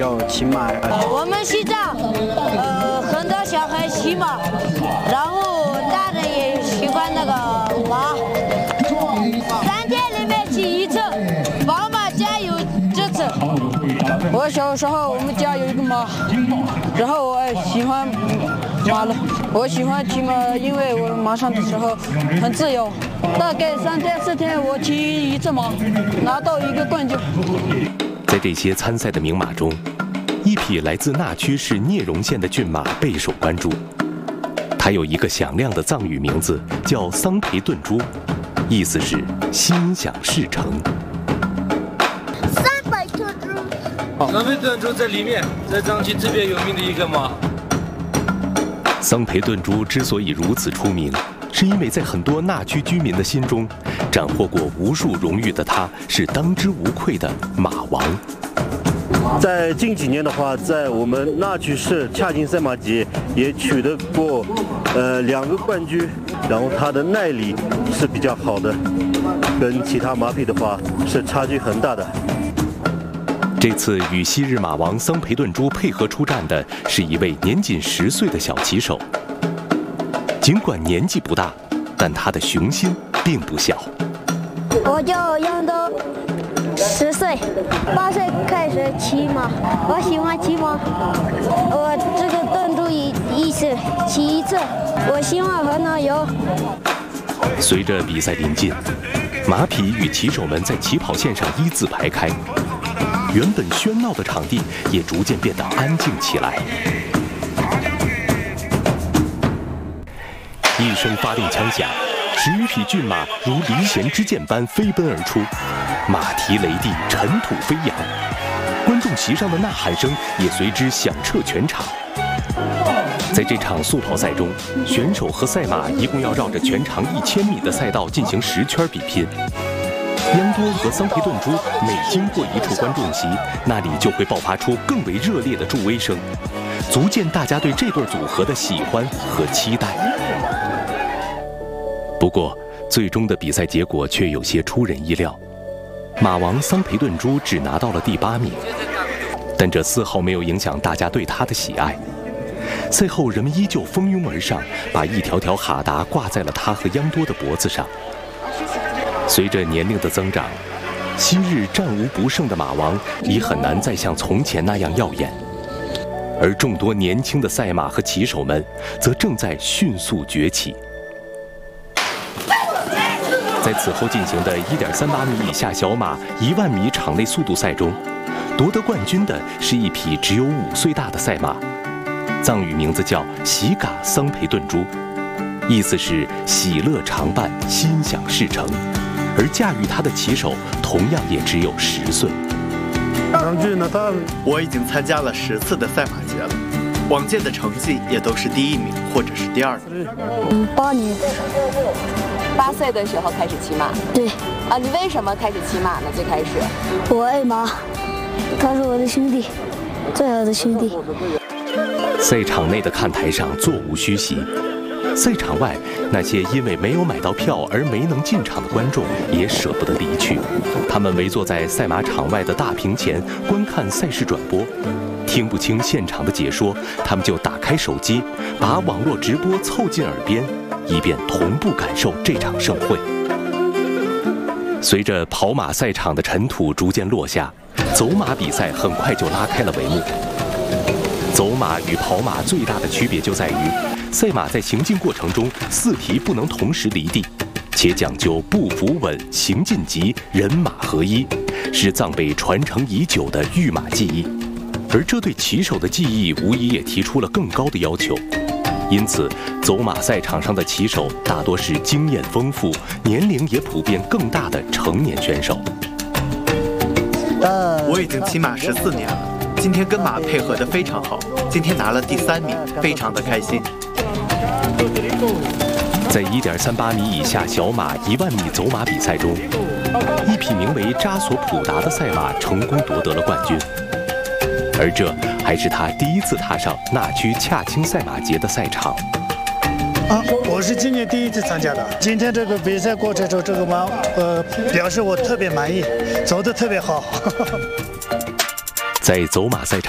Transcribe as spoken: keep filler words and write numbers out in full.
有骑马。 我们西藏，呃，很多小孩骑马，然后大人也喜欢那个马。三天里面骑一次，宝马家有这次。 我小时候我们家有一个马，然后我也喜欢马了。我喜欢骑马，因为我马上的时候很自由。大概三天四天我骑一次马，拿到一个冠军。 在这些参赛的名马中，一匹来自那曲市聂荣县的骏马备受关注。它有一个响亮的藏语名字，叫桑培顿珠，意思是心想事成。 桑培顿珠， 桑培顿珠在里面，在藏区特别有名的一个马。 桑培顿珠之所以如此出名，是因为在很多那曲居民的心中，斩获过无数荣誉的他是当之无愧的马王。 在近几年的话，在我们那曲市恰金赛马节也取得过呃两个冠军，然后它的耐力是比较好的，跟其他马匹的话是差距很大的。 这次与昔日马王桑培顿珠配合出战的是一位年仅十岁的小骑手。尽管年纪不大，但他的雄心并不小。 我叫杨东，十岁，八岁开始骑马。我喜欢骑马，我这个顿珠一一次骑一次，我希望和能有。 随着比赛临近，马匹与骑手们在起跑线上一字排开，原本喧闹的场地也逐渐变得安静起来。一声发令枪响，十余匹骏马如离弦之箭般飞奔而出，马蹄雷地，尘土飞扬，观众席上的呐喊声也随之响彻全场。在这场速跑赛中，选手和赛马一共要绕着全长一千米的赛道进行十圈比拼。央多和桑培顿珠每经过一处观众席，那里就会爆发出更为热烈的助威声，足见大家对这对组合的喜欢和期待。不过，最终的比赛结果却有些出人意料，马王桑培顿珠只拿到了第八名，但这丝毫没有影响大家对他的喜爱。赛后，人们依旧蜂拥而上，把一条条哈达挂在了他和央多的脖子上。随着年龄的增长，昔日战无不胜的马王已很难再像从前那样耀眼，而众多年轻的赛马和骑手们则正在迅速崛起。在此后进行的 一点三八米以下小马一万米场内速度赛中，夺得冠军的是一匹只有五岁大的赛马，藏语名字叫喜嘎桑培顿珠，意思是喜乐常伴，心想事成。而驾驭它的骑手同样也只有十岁。 我已经参加了十次的赛马节了，往届的成绩也都是第一名或者是第二名。 嗯，八年。 八岁的时候开始骑马。 对。 啊，你为什么开始骑马呢？最开始。 我爱马，他是我的兄弟，最好的兄弟。 赛场内的看台上座无虚席。赛场外，那些因为没有买到票而没能进场的观众也舍不得离去，他们围坐在赛马场外的大屏前观看赛事转播。听不清现场的解说，他们就打开手机，把网络直播凑近耳边，以便同步感受这场盛会。随着跑马赛场的尘土逐渐落下，走马比赛很快就拉开了帷幕。走马与跑马最大的区别就在于，赛马在行进过程中四蹄不能同时离地，且讲究步幅稳、行进急、人马合一，是藏北传承已久的御马技艺。而这对骑手的技艺无疑也提出了更高的要求。因此，走马赛场上的骑手大多是经验丰富、年龄也普遍更大的成年选手。 我已经骑马十四年了，今天跟马配合得非常好，今天拿了第三名，非常的开心。 在 一点三八米以下小马一万米走马比赛中，一匹名为扎索普达的赛马成功夺得了冠军。而这还是他第一次踏上那曲恰青赛马节的赛场。 啊，我是今年第一次参加的。今天这个比赛过程中，这个马呃表示我特别满意，走得特别好。 在走马赛场